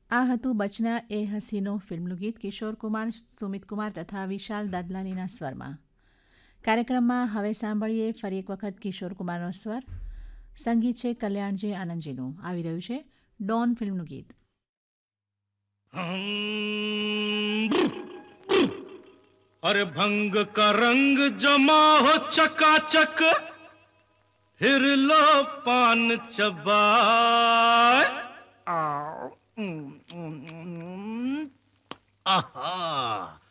આ હતું બચના એ હસીનો ફિલ્મનું ગીત કિશોર કુમાર, સુમિત કુમાર તથા વિશાલ દાદલાનીના સ્વરમાં. કાર્યક્રમમાં હવે સાંભળીએ ફરી એક વખત કિશોર કુમારનો સ્વર. સંગીત છે કલ્યાણજી આનંદજીનું. આવી રહ્યું છે ડોન ફિલ્મનું ગીત. अरे भंग का रंग जमा हो चकाचक, फिर लो पान चबाए. आहा,